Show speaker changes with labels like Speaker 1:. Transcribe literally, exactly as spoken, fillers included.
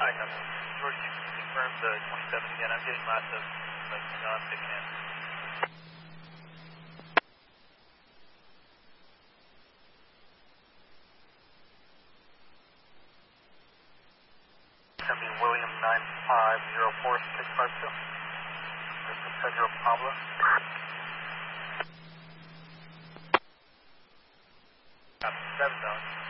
Speaker 1: Hi, Captain. George, you can confirm the twenty-seven again. I'm getting lots of, but no, I'm picking in. Send me William nine five zero four six five two. This is Pedro Pablo. Captain seven zone.